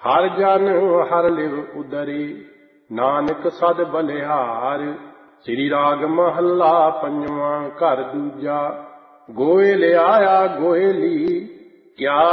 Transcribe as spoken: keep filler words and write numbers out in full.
ਹਰ ਜਨ ਹਰ ਲਿਵ ਉਦਰੇ, ਨਾਨਕ ਸਦ ਬਲਿਹਾਰ। ਸ੍ਰੀ ਰਾਗ ਮਹੱਲਾ ਪੰਜਵਾਂ, ਘਰ ਦੂਜਾ। ਗੋਇਲ ਆਇਆ ਗੋਇਲੀ, ਕਿਆ